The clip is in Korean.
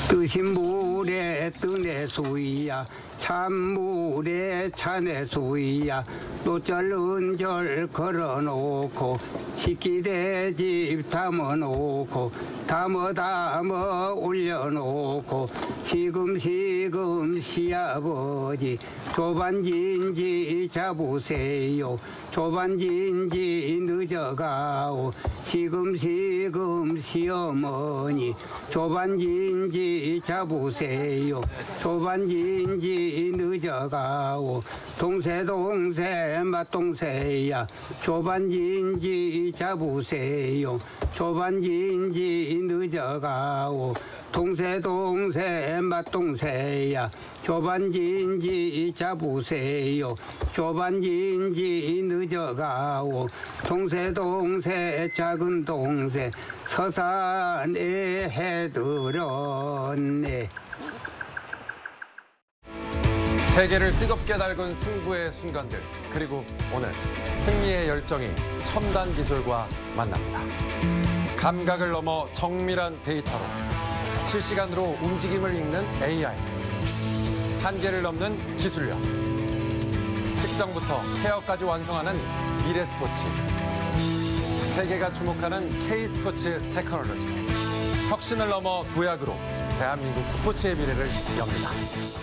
뜨신 물에 뜨내 수이야 찬물에 차내 수이야 노절 은절 걸어놓고 식기대집 담아놓고 담아 올려놓고 시금시금 시아버지 조반진지 잡으세요 조반진지 늦어가오 시금시금 시어머니 조반진지 잡으세요 조반진지 늦어가오 동세 맛동세야 조반진지 잡으세요 조반진지 늦어가오 동세 맛동세야 조반진지 잡으세요 조반진지 늦어가오 동세 작은 동세 서산에 해들었네. 세계를 뜨겁게 달군 승부의 순간들, 그리고 오늘 승리의 열정이 첨단 기술과 만납니다. 감각을 넘어 정밀한 데이터로 실시간으로 움직임을 읽는 AI, 한계를 넘는 기술력, 측정부터 케어까지 완성하는 미래 스포츠, 세계가 주목하는 K스포츠 테크놀로지, 혁신을 넘어 도약으로 대한민국 스포츠의 미래를 엽니다.